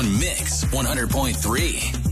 on Mix 100.3.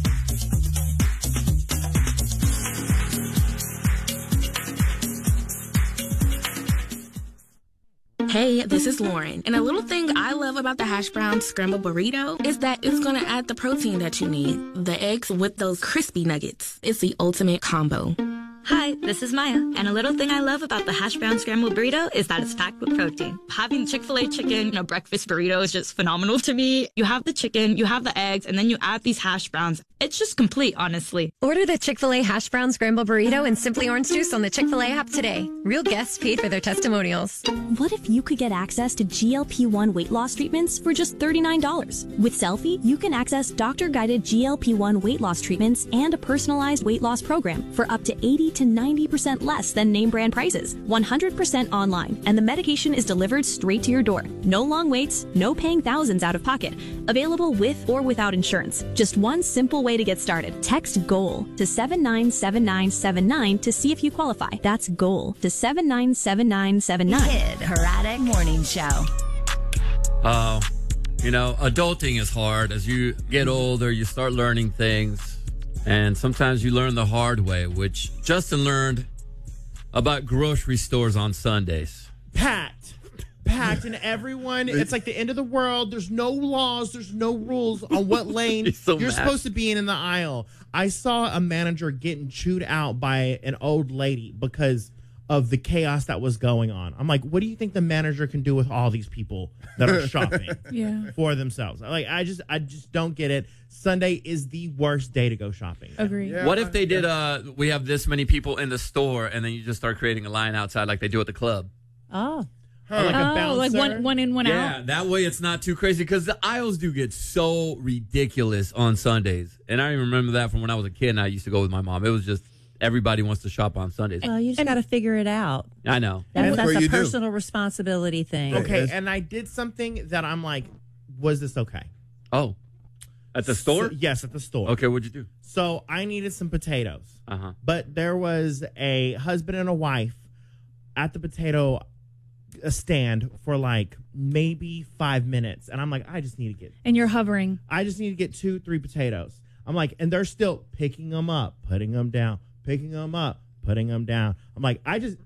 Hey, this is Lauren, and a little thing I love about the hash brown scrambled burrito is that it's going to add the protein that you need. The eggs with those crispy nuggets. It's the ultimate combo. Hi, this is Maya, and a little thing I love about the hash brown scrambled burrito is that it's packed with protein. Having Chick-fil-A chicken in a breakfast burrito is just phenomenal to me. You have the chicken, you have the eggs, and then you add these hash browns. It's just complete, honestly. Order the Chick-fil-A hash brown scrambled burrito and Simply Orange Juice on the Chick-fil-A app today. Real guests paid for their testimonials. What if you could get access to GLP-1 weight loss treatments for just $39? With Selfie, you can access doctor-guided GLP-1 weight loss treatments and a personalized weight loss program for up to 80 to 90% less than name brand prices, 100% online, and the medication is delivered straight to your door. No long waits, no paying thousands out of pocket. Available with or without insurance. Just one simple way to get started. Text GOAL to 797979 to see if you qualify. That's GOAL to 797979. Kid Herodic Morning Show. Adulting is hard. As you get older, you start learning things. And sometimes you learn the hard way, which Justin learned about grocery stores on Sundays. Packed, and everyone, it's like the end of the world. There's no laws, there's no rules on what lane you're supposed to be in the aisle. I saw a manager getting chewed out by an old lady because of the chaos that was going on. I'm like, what do you think the manager can do with all these people that are shopping for themselves? Like, I just don't get it. Sunday is the worst day to go shopping. Agree. Yeah, what if they did, we have this many people in the store, and then you just start creating a line outside like they do at the club? Oh. Like a bouncer? Like one in, one out? Yeah, that way it's not too crazy, because the aisles do get so ridiculous on Sundays. And I remember that from when I was a kid and I used to go with my mom. It was just, everybody wants to shop on Sundays. Well, you just got to figure it out. I know. That's a personal responsibility thing. Okay, and I did something that I'm like, was this okay? Oh. At the store? Yes, at the store. Okay, what'd you do? So I needed some potatoes. Uh-huh. But there was a husband and a wife at the potato stand for like maybe 5 minutes. And I'm like, I just need to get... And you're hovering. I just need to get 2-3 potatoes. I'm like, and they're still picking them up, putting them down, picking them up, putting them down. I'm like,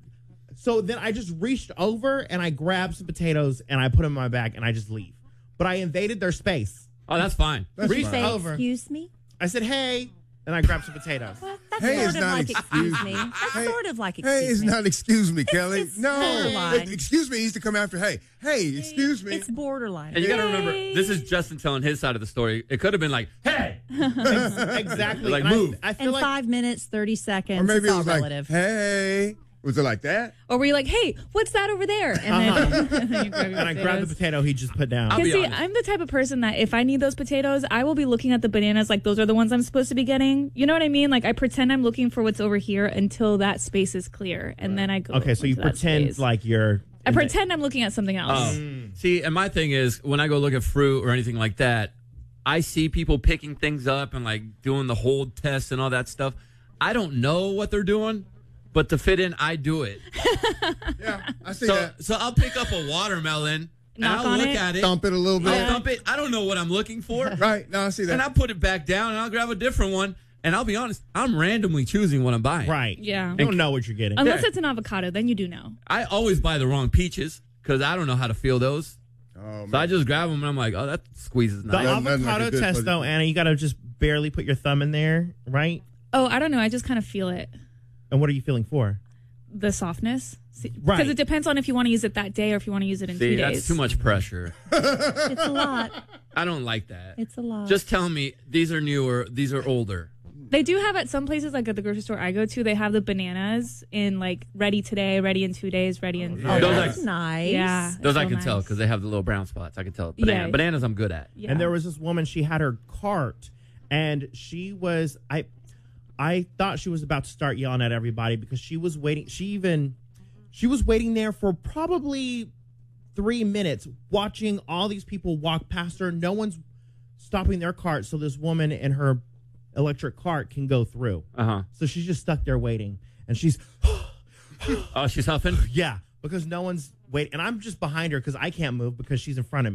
so then I just reached over and I grabbed some potatoes and I put them in my bag and I just leave. But I invaded their space. Oh, that's fine. Reached over. Excuse me? I said, hey, and I grabbed some potatoes. Well, that's Hey, sort it's of not like excuse excuse me. That's sort of like excuse Hey, it's me. not excuse me, Kelly. It's no, borderline. excuse me. He used to come after. Hey, excuse me. It's borderline. And you got to remember, this is Justin telling his side of the story. It could have been like, hey. Exactly. Like, And move. I feel In like 5 minutes, 30 seconds. Or maybe it's it all was relative. like, hey. Was it like that? Or were you like, hey, what's that over there? And then you grab your and I grabbed the potato he just put down. I'll be Because see, honest. I'm the type of person that if I need those potatoes, I will be looking at the bananas like those are the ones I'm supposed to be getting. You know what I mean? Like I pretend I'm looking for what's over here until that space is clear, and then I go. Okay, so you into that pretend space. like you're... I pretend I'm looking at something else. See, and my thing is, when I go look at fruit or anything like that, I see people picking things up and like doing the hold test and all that stuff. I don't know what they're doing, but to fit in, I do it. Yeah, I see that. So I'll pick up a watermelon and Knock I'll on look it. at it. Thump it a little bit. I'll thump it. I don't know what I'm looking for. Right. No, I see that. And I'll put it back down and I'll grab a different one. And I'll be honest, I'm randomly choosing what I'm buying. Right. Yeah. You don't know what you're getting. Unless it's an avocado, then you do know. I always buy the wrong peaches because I don't know how to feel those. Oh, man. So I just grab them and I'm like, oh, that squeezes The nice. Nothing like a avocado good test, fuzzy- though, Anna, you got to just barely put your thumb in there, right? Oh, I don't know. I just kind of feel it. And what are you feeling for? The softness. Right. Because it depends on if you want to use it that day or if you want to use it in See, 2 days. that's too much pressure. It's a lot. I don't like that. It's a lot. Just tell me, these are newer, these are older. They do have at some places, like at the grocery store I go to, they have the bananas in like ready today, ready in 2 days, ready in 3 Oh, Those that's are- nice. Yeah. Those so I can tell nice. because they have the little brown spots. I can tell. Yeah. Bananas I'm good at. Yeah. And there was this woman, she had her cart, and she was, I thought she was about to start yelling at everybody because she was waiting. She was waiting there for probably 3 minutes watching all these people walk past her. No one's stopping their cart so this woman in her electric cart can go through. Uh-huh. So she's just stuck there waiting. And she's, Oh, she's huffing? yeah, because no one's waiting. And I'm just behind her because I can't move because she's in front of me.